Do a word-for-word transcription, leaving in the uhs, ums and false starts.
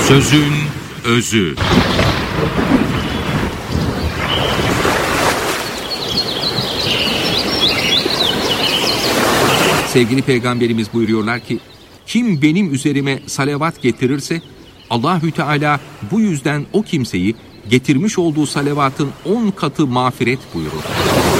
Sözün özü. Sevgili Peygamberimiz buyuruyorlar ki, kim benim üzerime salavat getirirse Allahü Teala bu yüzden o kimseyi getirmiş olduğu salavatın on katı mağfiret buyurur.